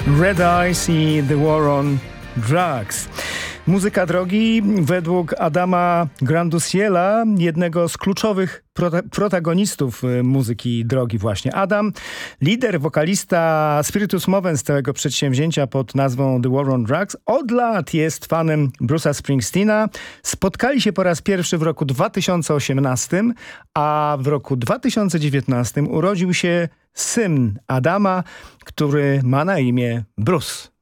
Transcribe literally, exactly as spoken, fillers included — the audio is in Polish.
Red Eyes i The War on Drugs. Muzyka drogi według Adama Granduciela, jednego z kluczowych prota protagonistów muzyki drogi właśnie. Adam, lider, wokalista Spiritus Movens, całego przedsięwzięcia pod nazwą The War on Drugs, od lat jest fanem Bruce'a Springsteena. Spotkali się po raz pierwszy w roku dwa tysiące osiemnastym, a w roku dwa tysiące dziewiętnastym urodził się syn Adama, który ma na imię Bruce.